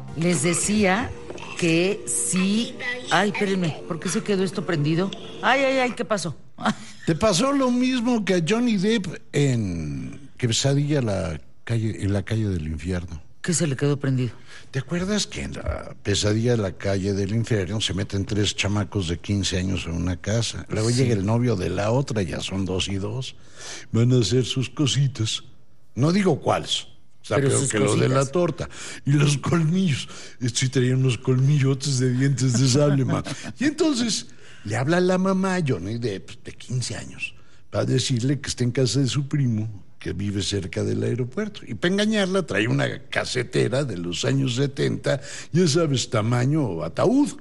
Les decía que sí... Ay, espérenme, ¿por qué se quedó esto prendido? Ay, ¿qué pasó? Te pasó lo mismo que a Johnny Depp en Pesadilla en la calle del infierno. ¿Qué se le quedó prendido? ¿Te acuerdas que en la Pesadilla de la calle del infierno se meten 3 chamacos de 15 años en una casa? Luego llega el novio de la otra, ya son 2 y 2. Van a hacer sus cositas. No digo cuáles. Está pero peor que cositas. lo de la torta. Y los colmillos. Estos sí traían unos colmillotes de dientes de sable, man. Y entonces le habla a la mamá, Johnny Depp, de 15 años, para decirle que está en casa de su primo, que vive cerca del aeropuerto. Y para engañarla trae una casetera de los años 70, ya sabes, tamaño ataúd.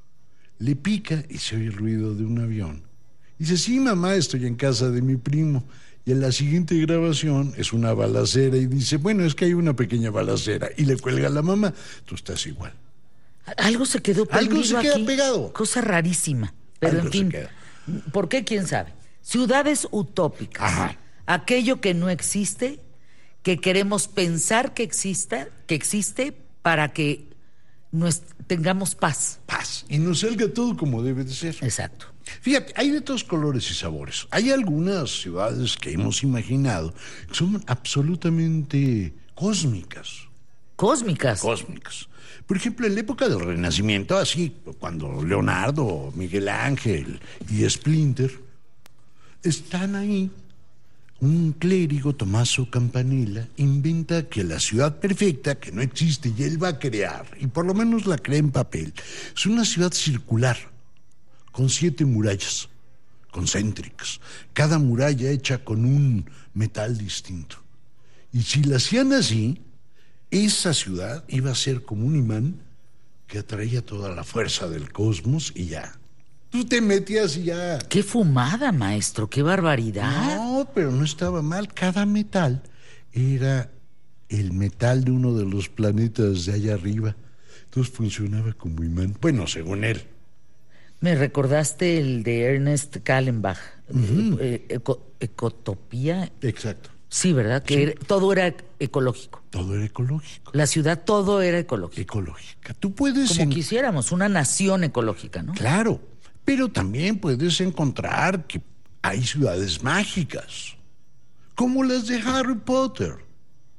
Le pica y se oye el ruido de un avión. Dice, sí, mamá, estoy en casa de mi primo. Y en la siguiente grabación es una balacera y dice, bueno, es que hay una pequeña balacera. Y le cuelga a la mamá, tú estás igual. Algo se quedó prendido. Algo se queda aquí. Pegado. Cosa rarísima. Pero Algo en fin, se queda. ¿por qué? ¿Quién sabe? Ciudades utópicas. Ajá. Aquello que no existe, que queremos pensar que existe para que tengamos paz. Paz. Y nos salga todo como debe de ser. Exacto. Fíjate, hay de todos colores y sabores. Hay algunas ciudades que hemos imaginado que son absolutamente cósmicas. Cósmicas. Cósmicas. Por ejemplo, en la época del Renacimiento, así, cuando Leonardo, Miguel Ángel y Splinter están ahí, un clérigo, Tommaso Campanella, inventa que la ciudad perfecta, que no existe y él va a crear, y por lo menos la crea en papel, es una ciudad circular, con 7 murallas concéntricas, cada muralla hecha con un metal distinto. Y si la hacían así, esa ciudad iba a ser como un imán que atraía toda la fuerza del cosmos y ya. Tú te metías y ya. Qué fumada, maestro, qué barbaridad. No, pero no estaba mal. Cada metal era el metal de uno de los planetas de allá arriba. Entonces funcionaba como imán. Bueno, según él. Me recordaste el de Ernest Kallenbach, Ecotopía. Exacto. Sí, ¿verdad? Que Sí. todo era ecológico. Todo era ecológico. La ciudad, todo era ecológico. Ecológica. Tú puedes... Como quisiéramos, una nación ecológica, ¿no? Claro, pero también puedes encontrar que hay ciudades mágicas, como las de Harry Potter.